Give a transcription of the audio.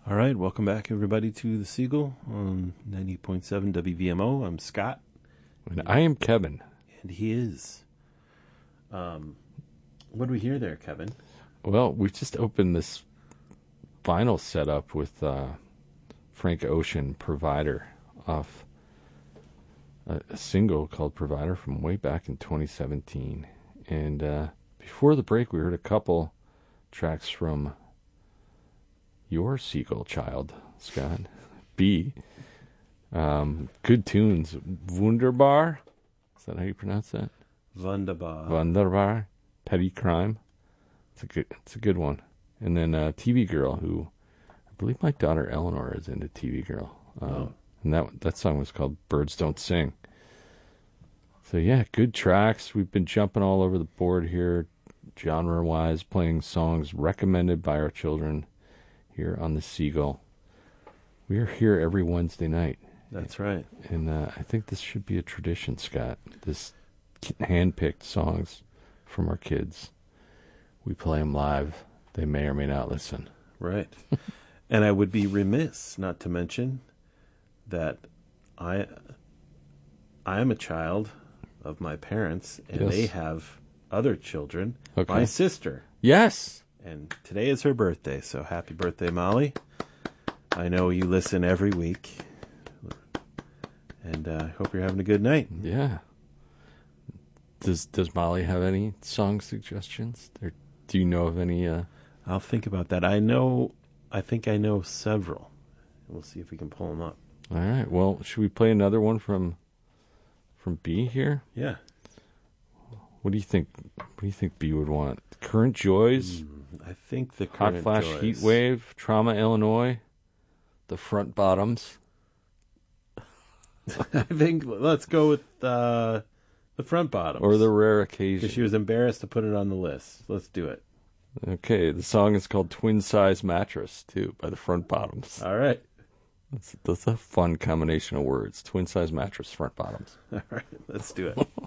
All right, welcome back, everybody, to The Seagull on 90.7 WVMO. I'm Scott. And I am Kevin. And he is. What do we hear there, Kevin? Well, we just opened this vinyl setup with Frank Ocean, Provider, off a single called Provider from way back in 2017. And before the break, we heard a couple tracks from your Seagull child, Scott, B. Good tunes. Wunderbar. Is that how you pronounce that? Wunderbar. Wunderbar. Petty Crime. It's a good one. And then TV Girl, who I believe my daughter Eleanor is into TV Girl. And that song was called Birds Don't Sing. So yeah, good tracks. We've been jumping all over the board here, genre-wise, playing songs recommended by our children here on the Seagull. We are here every Wednesday night. That's right. And I think this should be a tradition, Scott. This hand-picked songs from our kids. We play them live. They may or may not listen. Right. And I would be remiss not to mention that I am a child of my parents, and Yes. they have other children. Okay. My sister. Yes. And today is her birthday, so happy birthday, Molly. I know you listen every week. And I hope you're having a good night. Yeah. Does Molly have any song suggestions? Or do you know of any? I'll think about that. I think I know several. We'll see if we can pull them up. All right. Well, should we play another one from B here? Yeah. What do you think? What do you think B would want? Current Joys, I think the Hot current Flash joys. Heat Wave, Trauma Illinois, The Front Bottoms. I think let's go with the Front Bottoms. Or The Rare Occasion. Because she was embarrassed to put it on the list. Let's do it. Okay, the song is called Twin Size Mattress, too, by The Front Bottoms. All right. That's a fun combination of words. Twin Size Mattress, Front Bottoms. All right. Let's do it.